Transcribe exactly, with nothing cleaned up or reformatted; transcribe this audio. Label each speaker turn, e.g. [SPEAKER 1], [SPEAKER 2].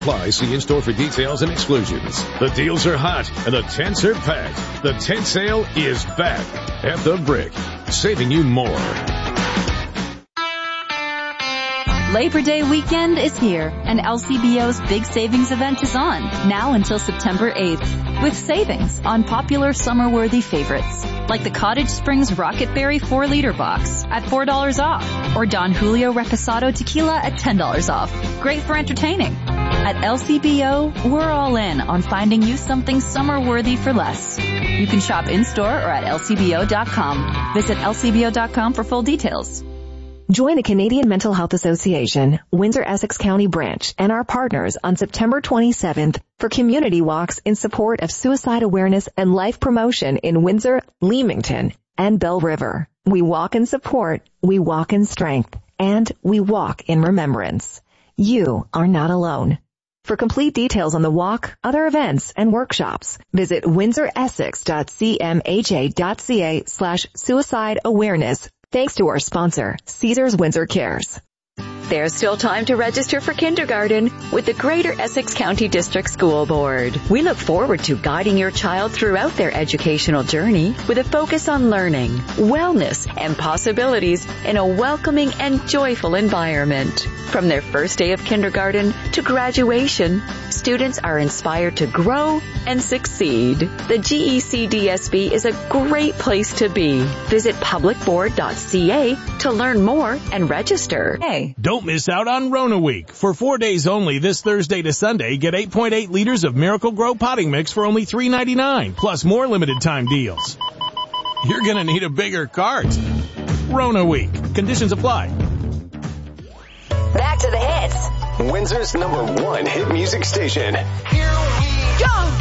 [SPEAKER 1] Apply, see in-store for details and exclusions. The deals are hot and the tents are packed. The tent sale is back at the Brick, saving you more.
[SPEAKER 2] Labor Day weekend is here, and L C B O's big savings event is on, now until September eighth, with savings on popular summer-worthy favorites, like the Cottage Springs Rocket Berry four liter box at four dollars off, or Don Julio Reposado Tequila at ten dollars off. Great for entertaining. At L C B O, we're all in on finding you something summer-worthy for less. You can shop in-store or at L C B O dot com. Visit L C B O dot com for full details.
[SPEAKER 3] Join the Canadian Mental Health Association, Windsor-Essex County Branch, and our partners on September twenty-seventh for community walks in support of suicide awareness and life promotion in Windsor, Leamington, and Bell River. We walk in support, we walk in strength, and we walk in remembrance. You are not alone. For complete details on the walk, other events, and workshops, visit windsoressex.cmha.ca slash suicide awareness. Thanks to our sponsor, Caesars Windsor Cares.
[SPEAKER 4] There's still time to register for kindergarten with the Greater Essex County District School Board. We look forward to guiding your child throughout their educational journey with a focus on learning, wellness, and possibilities in a welcoming and joyful environment. From their first day of kindergarten to graduation, students are inspired to grow and succeed. The G E C D S B is a great place to be. Visit public board dot c a to learn more and register. Hey,
[SPEAKER 5] don't miss out on Rona Week. For four days only this Thursday to Sunday, get eight point eight liters of Miracle Grow potting mix for only three ninety-nine, plus more limited time deals. You're gonna need a bigger cart. Rona Week. Conditions apply.
[SPEAKER 6] Back to the hits. Windsor's number one hit music station.
[SPEAKER 7] Here we go.